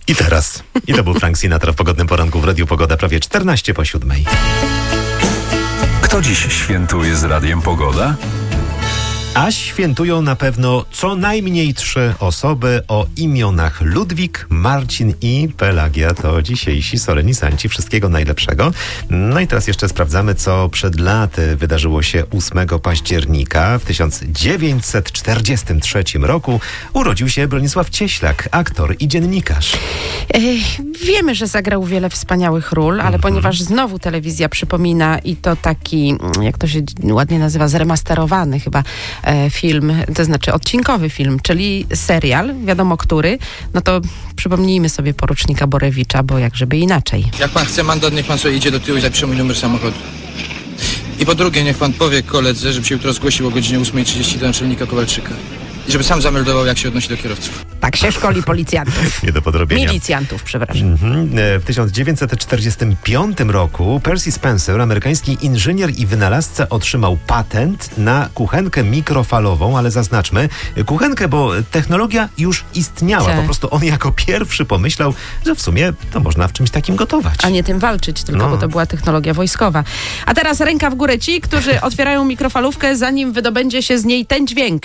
I to był Frank Sinatra w Pogodnym Poranku w Radiu Pogoda, prawie 7:14. Kto dziś świętuje z Radiem Pogoda? A świętują na pewno co najmniej 3 osoby o imionach Ludwik, Marcin i Pelagia. To dzisiejsi solenizanci. Wszystkiego najlepszego. No i teraz jeszcze sprawdzamy, co przed laty wydarzyło się 8 października. W 1943 roku urodził się Bronisław Cieślak, aktor i dziennikarz. Wiemy, że zagrał wiele wspaniałych ról, ale ponieważ znowu telewizja przypomina i to taki, jak to się ładnie nazywa, zremasterowany chyba film, to znaczy odcinkowy film, czyli serial, wiadomo który, no to przypomnijmy sobie Porucznika Borewicza, bo jak żeby inaczej. Jak pan chce mandat, niech pan sobie idzie do tyłu i zapisze mój numer samochodu. I po drugie, niech pan powie koledze, żeby się jutro zgłosił o godzinie 8:30 do naczelnika Kowalczyka. I żeby sam zameldował, jak się odnosi do kierowców. Tak się szkoli policjantów. Nie do podrobienia. Milicjantów, przepraszam. W 1945 roku Percy Spencer, amerykański inżynier i wynalazca, otrzymał patent na kuchenkę mikrofalową, ale zaznaczmy, kuchenkę, bo technologia już istniała. Tak. Po prostu on jako pierwszy pomyślał, że w sumie to można w czymś takim gotować. A nie tym walczyć, tylko bo to była technologia wojskowa. A teraz ręka w górę ci, którzy otwierają mikrofalówkę, zanim wydobędzie się z niej ten dźwięk.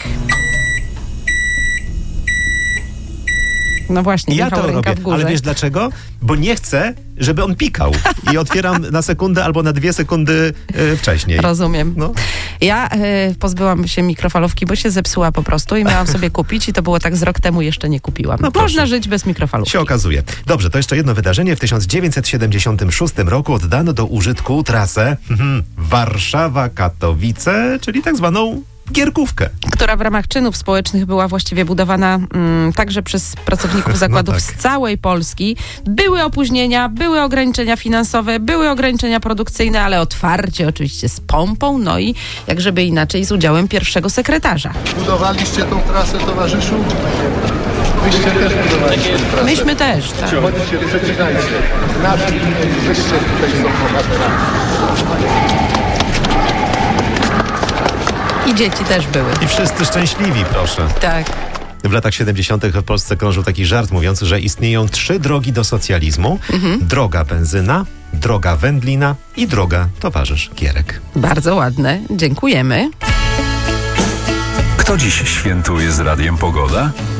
No właśnie, Ja Michał, to ręka robię, w górze. ale wiesz dlaczego? Bo nie chcę, żeby on pikał. I otwieram na sekundę albo na 2 sekundy wcześniej. Rozumiem. No. Ja pozbyłam się mikrofalówki, bo się zepsuła po prostu i miałam sobie kupić i to było tak z rok temu, jeszcze nie kupiłam. No proszę. Można żyć bez mikrofalówki. Się okazuje. Dobrze, to jeszcze jedno wydarzenie. W 1976 roku oddano do użytku trasę Warszawa-Katowice, czyli tak zwaną gierkówkę. Która w ramach czynów społecznych była właściwie budowana także przez pracowników zakładów z całej Polski. Były opóźnienia, były ograniczenia finansowe, były ograniczenia produkcyjne, ale otwarcie oczywiście z pompą, no i jak żeby inaczej z udziałem pierwszego sekretarza. Budowaliście tą trasę, towarzyszu? Wyście też budowaliście tę trasę. Myśmy też, tak. Chodźcie, przecinajcie. Nasi wyście tutaj są bohaterami. I dzieci też były. I wszyscy szczęśliwi, proszę. Tak. W latach 70. w Polsce krążył taki żart mówiący, że istnieją 3 drogi do socjalizmu. Droga benzyna, droga wędlina i droga towarzysz Gierek. Bardzo ładne. Dziękujemy. Kto dziś świętuje z Radiem Pogoda?